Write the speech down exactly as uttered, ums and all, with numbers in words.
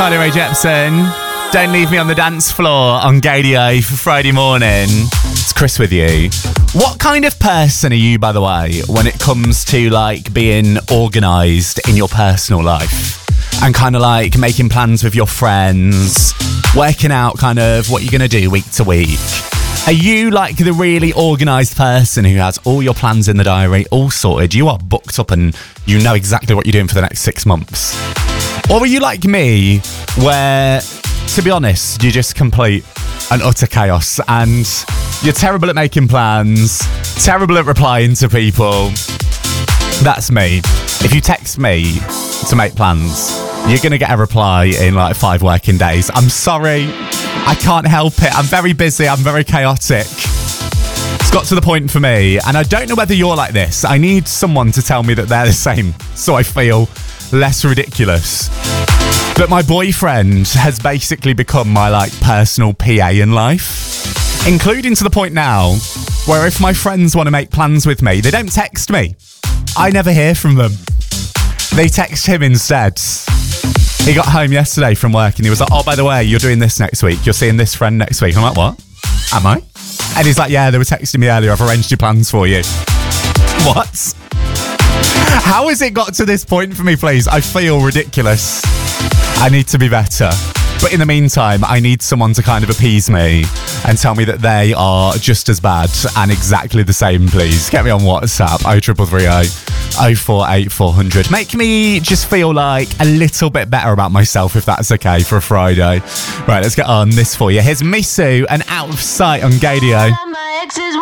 Carly Rae Jepsen. Don't leave me on the dance floor on Gadio for Friday morning. It's Chris with you. What kind of person are you, by the way, when it comes to like being organised in your personal life and kind of like making plans with your friends, working out kind of what you're going to do week to week? Are you like the really organised person who has all your plans in the diary, all sorted? You are booked up and you know exactly what you're doing for the next six months. Or are you like me, where, to be honest, you're just complete and utter chaos and you're terrible at making plans, terrible at replying to people? That's me. If you text me to make plans, you're going to get a reply in like five working days. I'm sorry. I can't help it. I'm very busy. I'm very chaotic. It's got to the point for me, and I don't know whether you're like this. I need someone to tell me that they're the same, so I feel less ridiculous. But my boyfriend has basically become my like personal P A in life, including to the point now where if my friends want to make plans with me, they don't text me. I never hear from them. They text him instead. He got home yesterday from work and he was like, oh, by the way, you're doing this next week. You're seeing this friend next week. I'm like, what? Am I? And he's like, yeah, they were texting me earlier. I've arranged your plans for you. What? How has it got to this point for me, please? I feel ridiculous. I need to be better. But in the meantime, I need someone to kind of appease me and tell me that they are just as bad and exactly the same, please. Get me on WhatsApp, oh three three three oh, oh four eight four hundred. Make me just feel like a little bit better about myself, if that's okay, for a Friday. Right, let's get on this for you. Here's Misu and Out of Sight on Gadio.